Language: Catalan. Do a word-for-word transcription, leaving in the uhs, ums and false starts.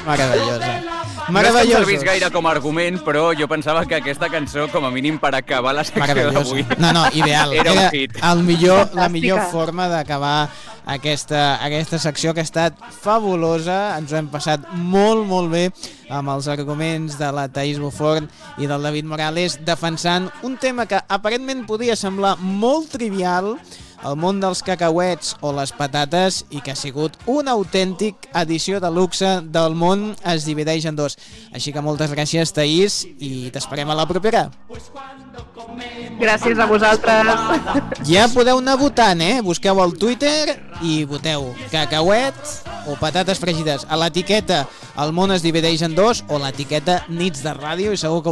Meravellosa. No és que em servís gaire com a argument, però jo pensava que aquesta cançó, com a mínim per acabar la secció d'avui, no, no, ideal. era un Era hit. el millor, la millor forma d'acabar aquesta, aquesta secció, que ha estat fabulosa. Ens ho hem passat molt, molt bé amb els arguments de la Thaís Bufort i del David Morales, defensant un tema que aparentment podia semblar molt trivial, el món dels cacauets o les patates, i que ha sigut una autèntic edició de luxe del món es divideix en dos. Així que moltes gràcies, Thaís, i t'esperem a la propera. Gràcies a vosaltres. Ja podeu anar votant, eh? Busqueu al Twitter i voteu cacauet o patates fregides a l'etiqueta El món es divideix en dos o l'etiqueta Nits de Ràdio, i segur que